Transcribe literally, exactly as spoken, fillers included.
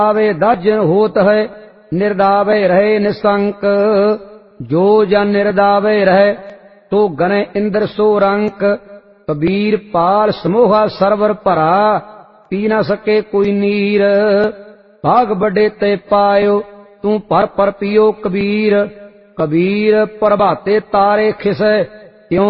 आवे दस जन होत है, निर्दावे रहे निशंक। जो जन निर्दावे रहे तो गने इंद्र सो रंक। कबीर पाल समोहा सरवर भरा, पी न सके कोई नीर। भाग बड़े ते पायो तू पर पर पियो कबीर। कबीर प्रभाते तारे खिसे,